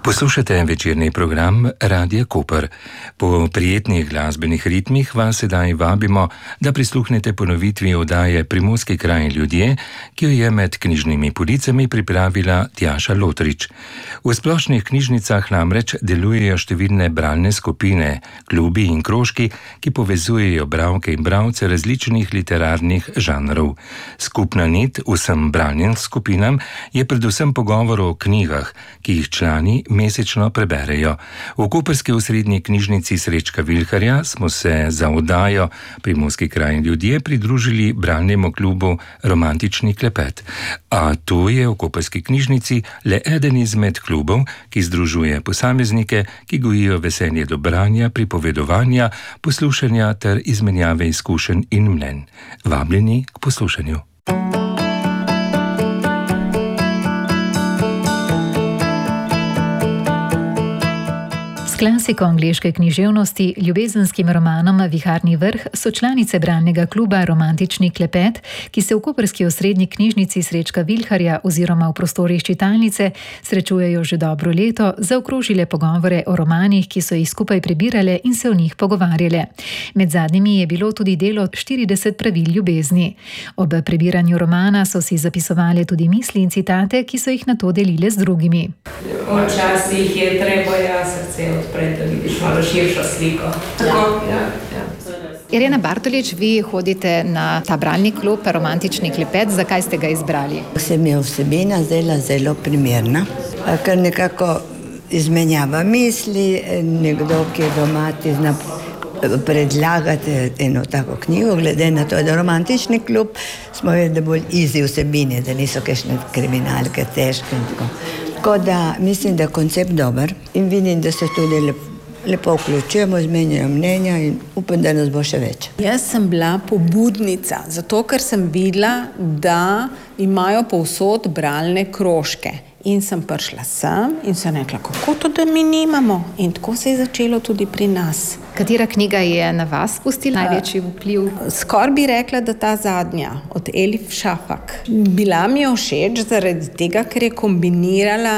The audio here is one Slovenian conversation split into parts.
Poslušate večerni program Radia Koper. Po prijetnih glasbenih ritmih vas sedaj vabimo, da prisluhnete ponovitvi oddaje Primorski kraj in ljudje, ki jo je med knjižnimi policami pripravila Tjaša Lotrič. V splošnih knjižnicah namreč delujejo številne bralne skupine, klubi in krožki, ki povezujejo bralke in bralce različnih literarnih žanrov. Skupna nit vsem bralnim skupinam je predvsem pogovor o knjigah, ki jih člani mesečno preberejo. V koprski osrednji knjižnici Srečka Vilharja smo se za oddajo Primorski kraj in ljudje pridružili bralnemu klubu Romantični klepet. A to je v koprski knjižnici le eden izmed klubov, ki združuje posameznike, ki gojijo veselje do branja, pripovedovanja, poslušanja ter izmenjave izkušenj in mnenj. Vabljeni k poslušanju. Klasiko angleške književnosti, ljubezenskim romanom Viharni vrh so članice bralnega kluba Romantični klepet, ki se v koprski osrednji knjižnici Srečka Vilharja oziroma v prostorih čitalnice srečujejo že dobro leto, zaokrožile pogovore o romanih, ki so jih skupaj prebirale in se o njih pogovarjale. Med zadnjimi je bilo tudi delo 40 pravil ljubezni. Ob prebiranju romana so si zapisovali tudi misli in citate, ki so jih nato delile z drugimi. Včasih je treba srce odpreti, da vidiš malo širšo sliko. Ja. Irena Bartolič, vi hodite na ta bralni klub Romantični klepet. Zakaj ste ga izbrali? Se mi je vsebina zdela zelo primerna, ker nekako izmenjava misli, nekdo, ki je doma, ti zna predlagati eno tako knjigo, glede na to, da romantični klub smo vedeli, da bolj easy vsebine, da niso kakšne kriminalke, težke in tako. Tako da mislim, da je koncept dober in vidim, da se tudi lepo vključujemo, izmenjajo mnenja in upam, da nas bo še več. Jaz sem bila pobudnica, zato ker sem videla, da imajo povsod bralne krožke. In sem prišla sem in sem rekla, kako to, da mi nimamo? In tako se je začelo tudi pri nas. Katera knjiga je na vas pustila največji vpliv? Skoraj bi rekla, da ta zadnja, od Elif Shafak. Bila mi je všeč zaradi tega, ker je kombinirala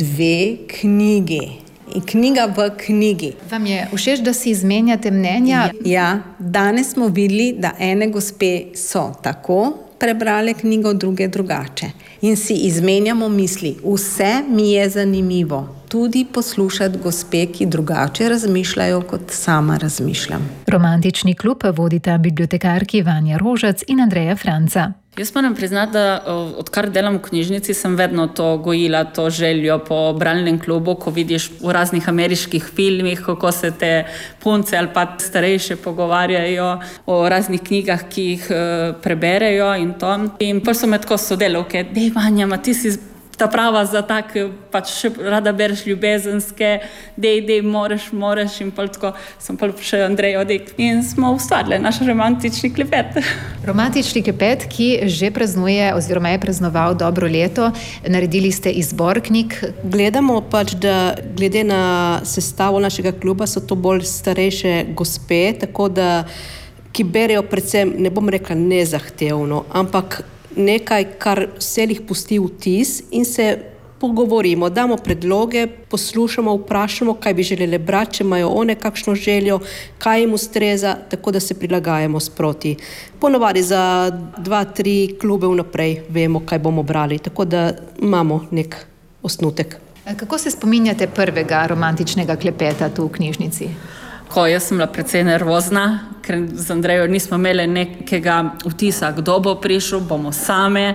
dve knjigi. In knjiga v knjigi. Vam je všeč, da si izmenjate mnenja? Ja, danes smo videli, da ene gospe so tako prebrale knjigo, druge drugače. In si izmenjamo misli. Vse mi je zanimivo. Tudi poslušati gospe, ki drugače razmišljajo, kot sama razmišljam. Romantični klub vodita bibliotekarki Vanja Rožac in Andreja Franca. Jaz moram priznati, da odkar delam v knjižnici, sem vedno to gojila, to željo po bralnem klubu, ko vidiš v raznih ameriških filmih, kako se te punce ali pa starejše pogovarjajo o raznih knjigah, ki jih preberejo in to. In pa so me tako sodelavke, dej Vanja, ti si ta prava za tak, pač še rada bereš ljubezenske, dej, moraš in pa tako sem pa še Andrejo in smo ustvarili naš romantični klepet. Romantični klepet, ki že praznuje oziroma je praznoval dobro leto, naredili ste izbor knjig. Gledamo pač, da glede na sestavo našega kluba so to bolj starejše gospe, tako da ki berejo predvsem, ne bom rekla nezahtevno, ampak nekaj, kar vse jih pusti vtis in se pogovorimo, damo predloge, poslušamo, vprašamo, kaj bi želeli brati, če imajo one kakšno željo, kaj jim ustreza, tako da se prilagajamo sproti. Ponovadi za 2-3 klube vnaprej vemo, kaj bomo brali, tako da imamo nek osnutek. Kako se spominjate prvega romantičnega klepeta tu v knjižnici? Jaz sem bila precej nervozna, ker z Andrejo nismo imeli nekega vtisa, kdo bo prišel, bomo same.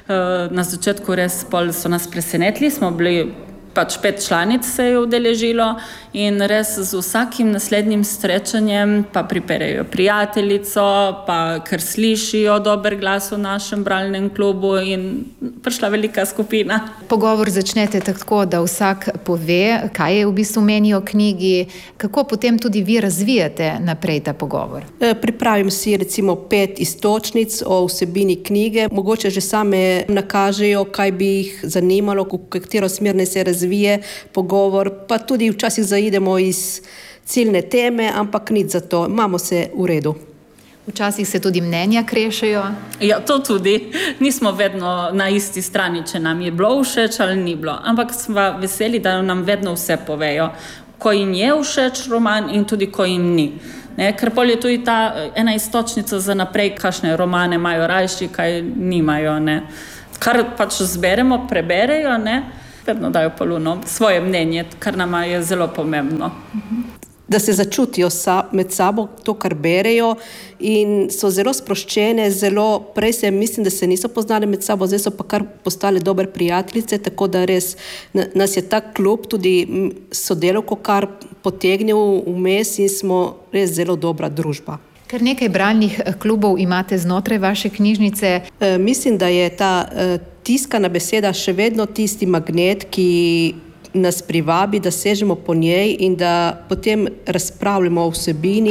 Na začetku res so nas presenetili, smo bili pač 5 članic se je udeležilo in res z vsakim naslednjim srečanjem pa priperejo prijateljico, pa ker slišijo dober glas v našem bralnem klubu in prišla velika skupina. Pogovor začnete tako, da vsak pove, kaj je v bistvu meni o knjigi, kako potem tudi vi razvijate naprej ta pogovor? Pripravim si recimo 5 iztočnic o vsebini knjige, mogoče že same nakažejo, kaj bi jih zanimalo, v katero smer naj se razvije pogovor, pa tudi včasih zaidemo iz ciljne teme, ampak nič za to, imamo se v redu. Včasih se tudi mnenja krešejo. Ja, to tudi. Nismo vedno na isti strani, če nam je bilo všeč ali ni bilo. Ampak smo veseli, da nam vedno vse povejo, ko jim je všeč roman in tudi ko jim ni. Ne, ker pol je tudi ta ena istočnica za naprej, kakšne romane imajo rajši, kaj nimajo. Ne. Kar pač zberemo, preberejo, ne, vedno dajo poluno svoje mnenje, kar nama je zelo pomembno. Da se začutijo med sabo to, kar berejo in so zelo sproščene, prej mislim, da se niso poznali med sabo, zdaj so pa kar postali dobre prijateljice, tako da res nas je ta klub tudi sodelavko kar potegnil vmes in smo res zelo dobra družba. Ker nekaj bralnih klubov imate znotraj vaše knjižnice. Mislim, da je ta tiskana beseda še vedno tisti magnet, ki nas privabi, da sežemo po njej in da potem razpravljamo o vsebini.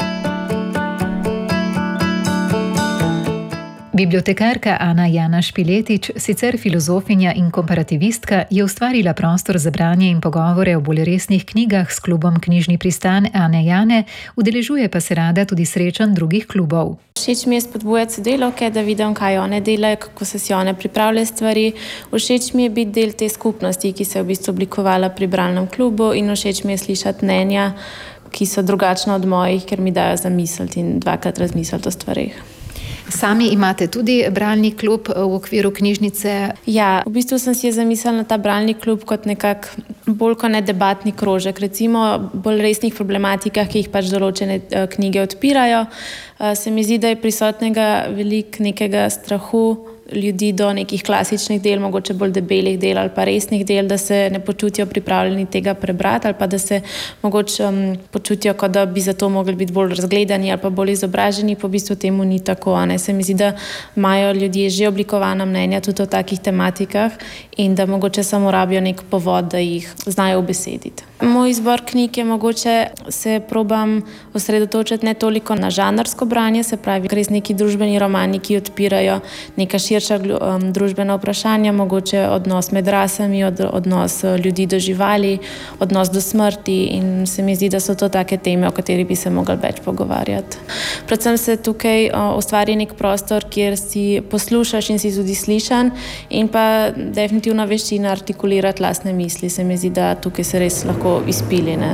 Bibliotekarka Ana Jana Špiletič, sicer filozofinja in komparativistka, je ustvarila prostor za branje in pogovore o bolj resnih knjigah s klubom Knjižni pristan Ane Jane, udeležuje pa se rada tudi srečanj drugih klubov. Všeč mi je spodbujati sodelavke, da vidim, kaj one delajo, kako so si one pripravile stvari. Všeč mi je biti del te skupnosti, ki se je v bistvu oblikovala pri bralnem klubu, in všeč mi je slišati mnenja, ki so drugačna od mojih, ker mi dajo zamisliti in dvakrat razmisliti o stvarih. Sami imate tudi bralni klub v okviru knjižnice? Ja, v bistvu sem si zamislila na ta bralni klub kot bolj kot ne debatni krožek, recimo bolj resnih problematikah, ki jih pač določene knjige odpirajo. Se mi zdi, da je prisotnega veliko nekega strahu ljudi do nekih klasičnih del, mogoče bolj debelih del ali pa resnih del, da se ne počutijo pripravljeni tega prebrati ali pa da se mogoče počutijo, kot da bi zato mogli biti bolj razgledani ali pa bolj izobraženi, pa v bistvu temu ni tako. Se mi zdi, da imajo ljudje že oblikovana mnenja tudi o takih tematikah in da mogoče samo rabijo nek povod, da jih znajo ubesediti. Moj izbor knjig je mogoče se probam osredotočiti ne toliko na žanrsko branje, se pravi res neki družbeni romani, ki odpirajo neka širša družbena vprašanja, mogoče odnos med rasami, odnos ljudi do živali, odnos do smrti, in se mi zdi, da so to take teme, o katerih bi se mogli več pogovarjati. Predvsem se tukaj ustvari nek prostor, kjer si poslušaš in si tudi slišan, in pa definitivno veščina artikulirati lastne misli. Se mi zdi, da tukaj se res lahko izpili, ne.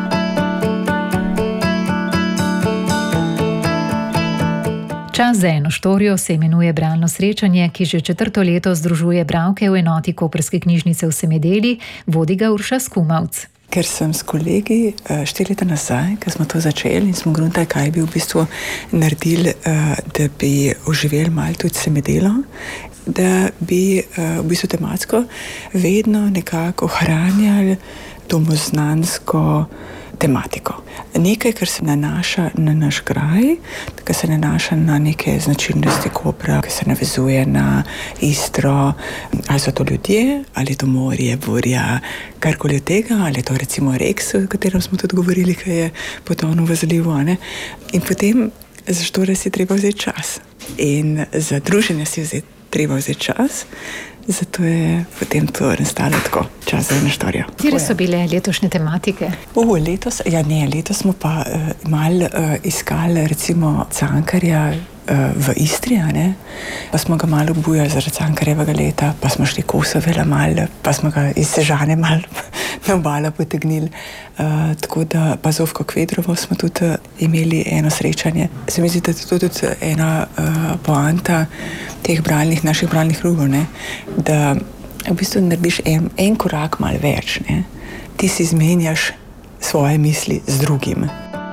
Čas za eno štorijo se imenuje bralno srečanje, ki že 4. leto združuje bralke v enoti Koprske knjižnice v Semedeli, vodi ga Urša Skumavc. Ker sem s kolegi 4 leta nazaj, ko smo to začeli in smo gruntali, kaj bi v bistvu naredili, da bi oživeli malo tudi Semedelo, da bi v bistvu tematsko vedno nekako ohranjali domoznansko tematiko. Nekaj, kar se nanaša na naš kraj, kar se nanaša na neke značilnosti Kopra, ki se navezuje na Istro, ali so to ljudje, ali to morje, burja, karkoli od tega, ali to recimo Reks, o katerem smo tudi govorili, ki je potonil v zalivu, ne? In potem za štore si treba vzeti čas. In za druženje si treba vzeti čas. Zato je potem to nastalo tako, čas za eno štorijo. Katere so bile letošnje tematike? Letos smo pa malo iskali recimo Cankarja v Istri, ne? Pa smo ga malo obujali zaradi Cankarjevega leta, pa smo šli Kosovela malo, pa smo ga iz Sežane malo na obalo potegnili. Tako da pa Zofko Kvedrovo smo tudi imeli eno srečanje. Se mi zdi, da je to tudi ena poanta teh naših bralnih klubov, ne? Da v bistvu narediš en korak malo več, ne? Ti si izmenjaš svoje misli z drugim.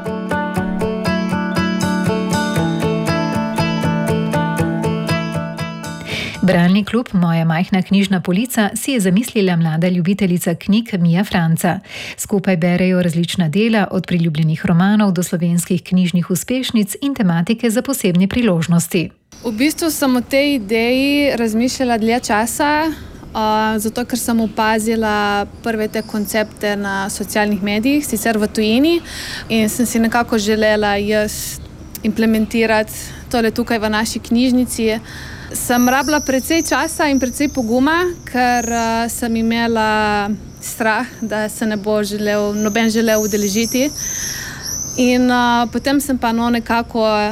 Bralni klub Moja majhna knjižna polica si je zamislila mlada ljubiteljica knjig Mija Franca. Skupaj berejo različna dela, od priljubljenih romanov do slovenskih knjižnih uspešnic in tematike za posebne priložnosti. V bistvu sem o tej ideji razmišljala dlje časa, zato ker sem opazila prve te koncepte na socialnih medijih, sicer v tujini, in sem si nekako želela jaz implementirati tole tukaj v naši knjižnici. Sem rabila precej časa in precej poguma, ker sem imela strah, da se ne bo noben želel udeležiti. In potem sem pa nekako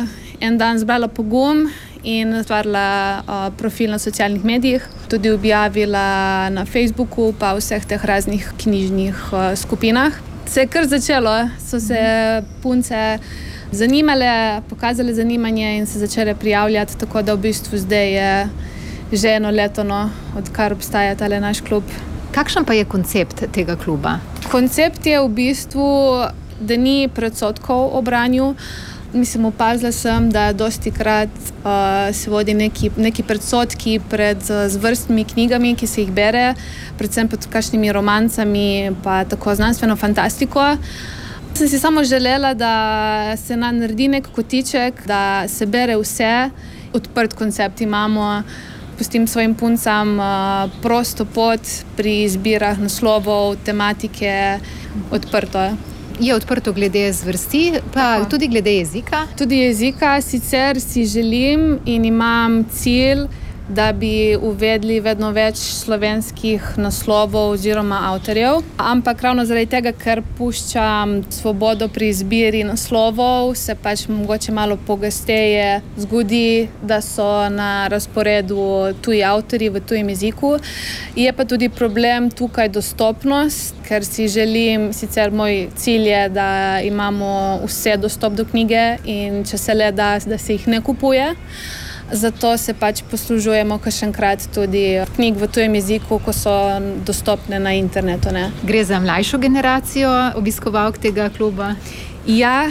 en dan zbrala pogum in ustvarila profil na socialnih medijih, tudi objavila na Facebooku pa vseh teh raznih knjižnih skupinah. Se je kar začelo, so se punce zanimale, pokazale zanimanje in se začele prijavljati, tako da v bistvu zdaj je že 1 leto, odkar obstaja tale naš klub. Kakšen pa je koncept tega kluba? Koncept je v bistvu, da ni predsodkov o branju. Mislim, opazila sem, da dostikrat se vodi neki predsodki pred zvrstnimi knjigami, ki se jih bere, predvsem pod kakšnimi romancami, pa tako znanstveno fantastiko. Sem si samo želela, da se naredi nek kotiček, da se bere vse, odprt koncept imamo. Pustim svojim puncam prosto pot pri izbirah naslovov, tematike, odprto. Je odprto glede zvrsti, pa tudi glede jezika? Tudi jezika, sicer si želim in imam cilj, da bi uvedli vedno več slovenskih naslovov oziroma avtorjev. Ampak ravno zaradi tega, ker puščam svobodo pri izbiri naslovov, se pač mogoče malo pogosteje zgodi, da so na razporedu tuji avtorji v tujem jeziku. Je pa tudi problem tukaj dostopnost, ker si želim, sicer moj cilj je, da imamo vse dostop do knjige in če se le da se jih ne kupuje. Zato se pač poslužujemo kakšenkrat tudi knjig v tujem jeziku, ko so dostopne na internetu. Gre za mlajšo generacijo obiskovalk tega kluba? Ja,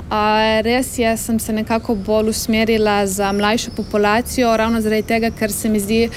res je, sem se nekako bolj usmerila za mlajšo populacijo, ravno zaradi tega, ker se mi zdi,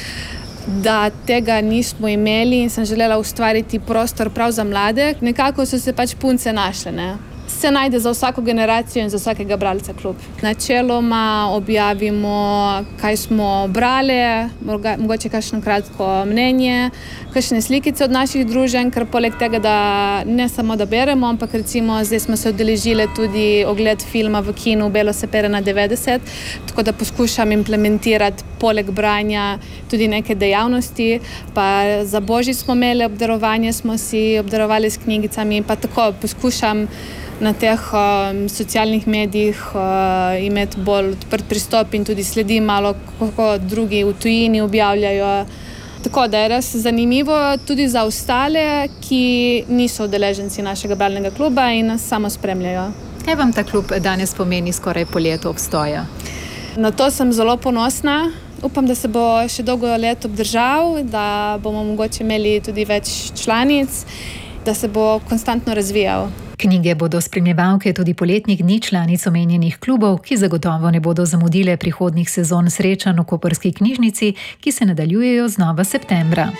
da tega nismo imeli in sem želela ustvariti prostor prav za mlade. Nekako so se pač punce našle, Se najde za vsako generacijo in za vsakega bralca klub. Načeloma objavimo, kaj smo brali, mogoče kakšno kratko mnenje, kakšne slikice od naših druženj, ker poleg tega, da ne samo da beremo, ampak recimo zdaj smo se udeležile tudi ogled filma v kinu Belo se pere na 90, tako da poskušam implementirati poleg branja tudi neke dejavnosti, pa za Božič smo imeli obdarovanje, smo si obdarovali s knjigicami, pa tako poskušam na teh socialnih medijih imeti bolj odprt pristop in tudi sledim malo, kako drugi v tujini objavljajo. Tako da je res zanimivo tudi za ostale, ki niso udeleženci našega bralnega kluba in nas samo spremljajo. Kaj vam ta klub danes pomeni skoraj po letu obstoja? Na to sem zelo ponosna. Upam, da se bo še dolgo let obdržal, da bomo mogoče imeli tudi več članic, da se bo konstantno razvijal. Knjige bodo spremljevalke tudi poletnih dni članic omenjenih klubov, ki zagotovo ne bodo zamudile prihodnjih sezon srečanj v koprski knjižnici, ki se nadaljujejo znova septembra.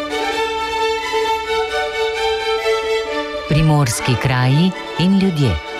Primorski kraji in ljudje.